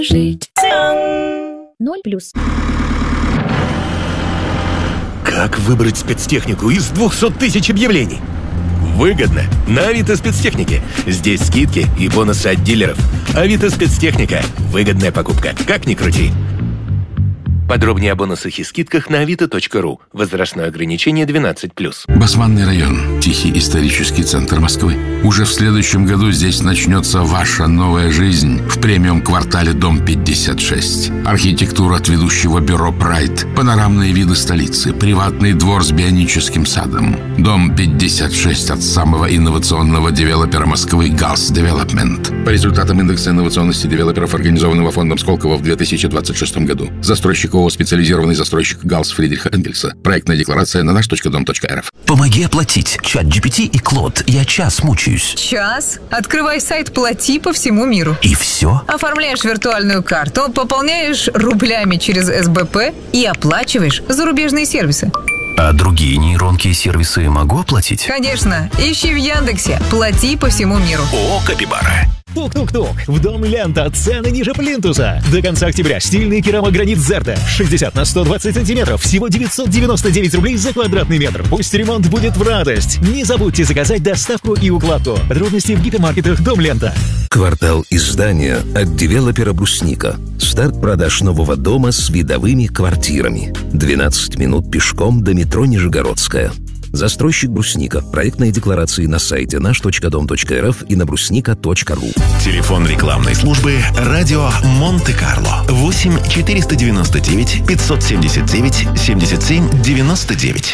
жить. 0+. Как выбрать спецтехнику из 200 тысяч объявлений? Выгодно. На Авито спецтехники. Здесь скидки и бонусы от дилеров. Авито спецтехника. Выгодная покупка. Как ни крути. Подробнее о бонусах и скидках на avito.ru. Возрастное ограничение 12+. Басманный район. Тихий исторический центр Москвы. Уже в следующем году здесь начнется ваша новая жизнь в премиум-квартале Дом 56. Архитектура от ведущего бюро «Прайд». Панорамные виды столицы. Приватный двор с бионическим садом. Дом 56 от самого инновационного девелопера Москвы «Галс Девелопмент». По результатам индекса инновационности девелоперов, организованного фондом Сколково в 2026 году. Застройщик ООО «Специализированный застройщик Галс Фридриха Энгельса». Проектная декларация на наш.дом.рф. Помоги оплатить. ChatGPT и Клод. Я час мучаюсь. Час? Открывай сайт «Плати» по всему миру. И все? Оформляешь виртуальную карту, пополняешь рублями через СБП и оплачиваешь зарубежные сервисы. А другие нейронки и сервисы могу оплатить? Конечно. Ищи в Яндексе «Плати» по всему миру. О, Капибара. Тук-тук-тук. В Дом Лента. Цены ниже плинтуса. До конца октября стильный керамогранит Зерта. 60 на 120 сантиметров. Всего 999 рублей за квадратный метр. Пусть ремонт будет в радость. Не забудьте заказать доставку и укладку. Подробности в гипермаркетах Дом Лента. Квартал издания от девелопера «Брусника». Старт продаж нового дома с видовыми квартирами. 12 минут пешком до метро Нижегородская. Застройщик «Брусника». Проектные декларации на сайте наш.дом.рф и на брусника.ру. Телефон рекламной службы «Радио Монте-Карло». 8 499 579 77 99.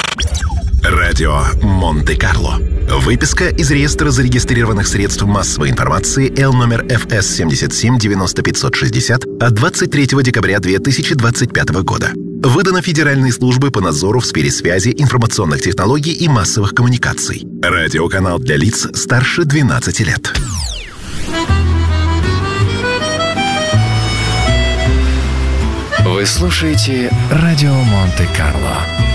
Радио Монте-Карло. Выписка из реестра зарегистрированных средств массовой информации Л номер ФС 77 90 560 от 23 декабря 2025 года. Выдано Федеральной службой по надзору в сфере связи, информационных технологий и массовых коммуникаций. Радиоканал для лиц старше 12 лет. Вы слушаете «Радио Монте-Карло».